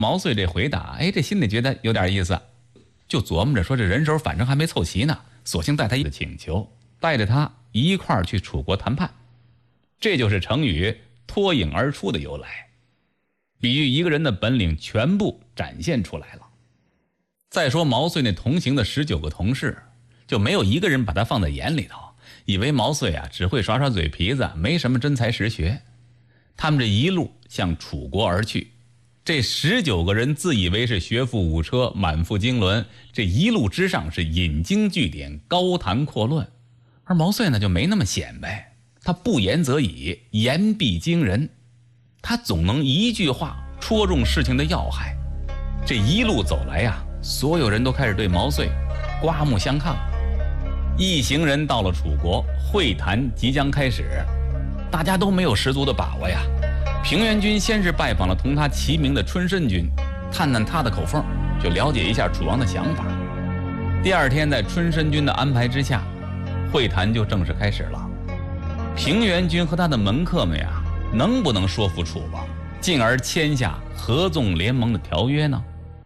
毛遂这回答，这心里觉得有点意思，就琢磨着说这人手反正还没凑齐呢，索性带他一个请求，带着他一块儿去楚国谈判。这就是成语脱颖而出的由来，比喻一个人的本领全部展现出来了。再说毛遂那同行的19个同事，就没有一个人把他放在眼里头，以为毛遂只会耍耍嘴皮子，没什么真才实学。他们这一路向楚国而去，这19个人自以为是学富五车，满腹经纶，这一路之上是引经据典，高谈阔论。而毛遂呢就没那么显摆，他不言则已，言必惊人，他总能一句话戳中事情的要害。这一路走来所有人都开始对毛遂刮目相看。一行人到了楚国，会谈即将开始，大家都没有十足的把握呀。平原君先是拜访了同他齐名的春申君，探探他的口风，就了解一下楚王的想法。第二天在春申君的安排之下，会谈就正式开始了。平原君和他的门客们能不能说服楚王，进而签下合纵联盟的条约呢？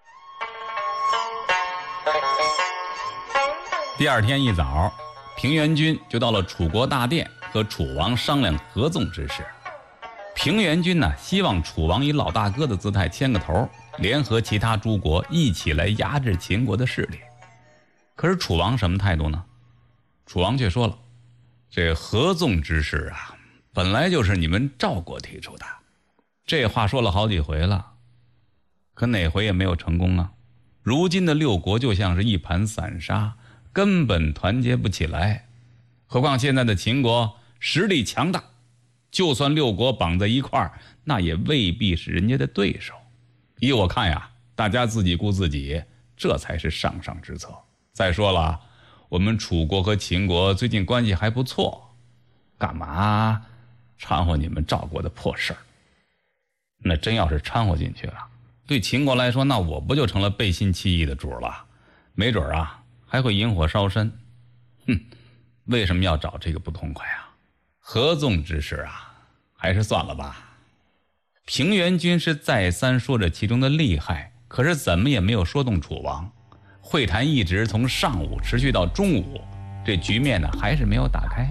第二天一早，平原君就到了楚国大殿，和楚王商量合纵之事。平原君希望楚王以老大哥的姿态牵个头，联合其他诸国一起来压制秦国的势力。可是楚王什么态度呢？楚王却说了，这合纵之事本来就是你们赵国提出的，这话说了好几回了，可哪回也没有成功啊。如今的六国就像是一盘散沙，根本团结不起来。何况现在的秦国实力强大，就算六国绑在一块儿，那也未必是人家的对手。依我看大家自己顾自己，这才是上上之策。再说了，我们楚国和秦国最近关系还不错，干嘛掺和你们赵国的破事儿？那真要是掺和进去对秦国来说，那我不就成了背信弃义的主了？没准还会引火烧身。为什么要找这个不痛快合纵之事还是算了吧。平原君是再三说着其中的厉害，可是怎么也没有说动楚王。会谈一直从上午持续到中午，这局面还是没有打开。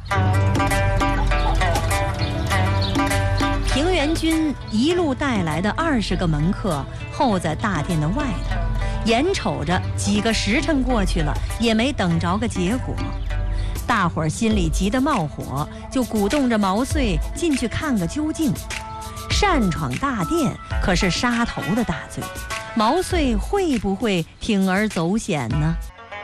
平原君一路带来的20个门客候在大殿的外头，眼瞅着几个时辰过去了，也没等着个结果。大伙儿心里急得冒火，就鼓动着毛遂进去看个究竟。擅闯大殿可是杀头的大罪，毛遂会不会铤而走险呢？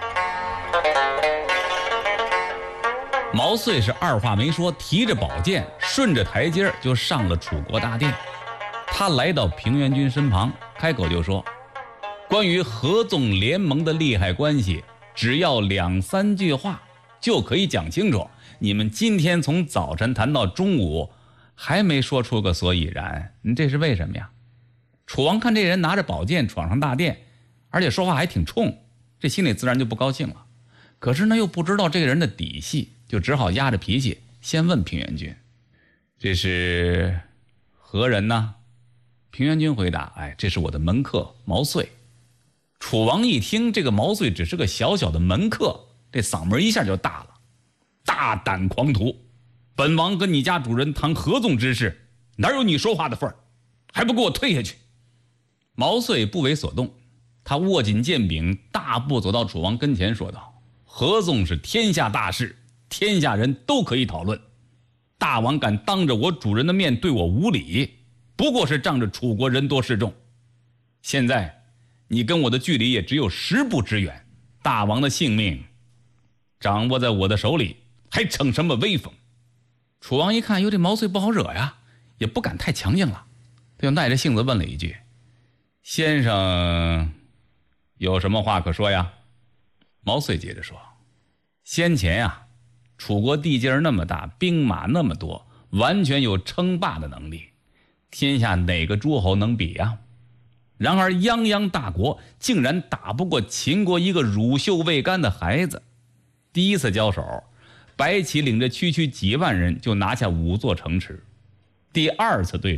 毛遂是二话没说，提着宝剑顺着台阶就上了楚国大殿。他来到平原君身旁，开口就说，关于合纵联盟的利害关系，只要2、3句话就可以讲清楚。你们今天从早晨谈到中午，还没说出个所以然，这是为什么呀？楚王看这人拿着宝剑闯上大殿，而且说话还挺冲，这心里自然就不高兴了。可是呢，又不知道这个人的底细，就只好压着脾气先问平原君，这是何人呢？平原君回答，这是我的门客毛遂。楚王一听这个毛遂只是个小小的门客，这嗓门一下就大了，大胆狂徒，本王跟你家主人谈合纵之事，哪有你说话的份儿？还不给我退下去！毛遂不为所动，他握紧剑柄，大步走到楚王跟前，说道，合纵是天下大事，天下人都可以讨论，大王敢当着我主人的面对我无礼，不过是仗着楚国人多势众。现在你跟我的距离也只有10步之远，大王的性命掌握在我的手里，还逞什么威风？楚王一看，这毛遂不好惹呀，也不敢太强硬了，他就耐着性子问了一句，先生有什么话可说呀？毛遂接着说，先前楚国地界那么大，兵马那么多，完全有称霸的能力，天下哪个诸侯能比呀？然而泱泱大国竟然打不过秦国一个乳臭未干的孩子。第一次交手，白起领着区区几万人就拿下5座城池。第二次对